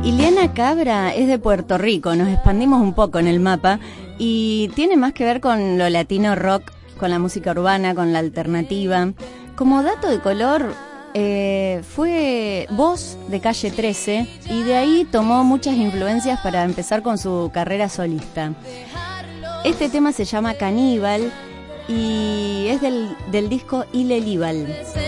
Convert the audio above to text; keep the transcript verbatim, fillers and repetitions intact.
Ileana Cabra es de Puerto Rico, nos expandimos un poco en el mapa y tiene más que ver con lo latino rock, con la música urbana, con la alternativa. Como dato de color, eh, fue voz de Calle trece y de ahí tomó muchas influencias para empezar con su carrera solista. Este tema se llama Caníbal y es del, del disco Ile Líbal.